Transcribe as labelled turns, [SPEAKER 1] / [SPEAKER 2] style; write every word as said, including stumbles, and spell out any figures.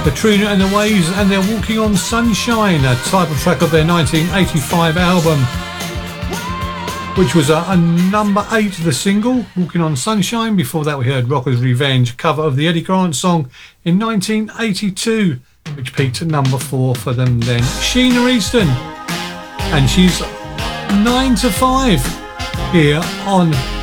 [SPEAKER 1] Katrina and the Waves and they're Walking on Sunshine, a title track of their nineteen eighty-five album, which was a, a number eight, the single, Walking on Sunshine. Before that we heard Rocker's Revenge, cover of the Eddie Grant song in nineteen eighty-two, which peaked at number four for them then. Sheena Easton, and she's nine to five here on